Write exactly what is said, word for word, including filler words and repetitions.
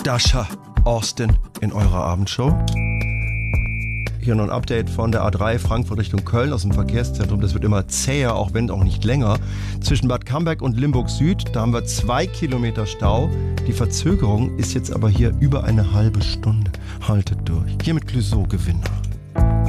Dasha Austin in eurer Abendshow. Hier noch ein Update von der A drei Frankfurt Richtung Köln aus dem Verkehrszentrum. Das wird immer zäher, auch wenn auch nicht länger. Zwischen Bad Camberg und Limburg Süd, da haben wir zwei Kilometer Stau. Die Verzögerung ist jetzt aber hier über eine halbe Stunde. Haltet durch. Hier mit Clouseau Gewinner.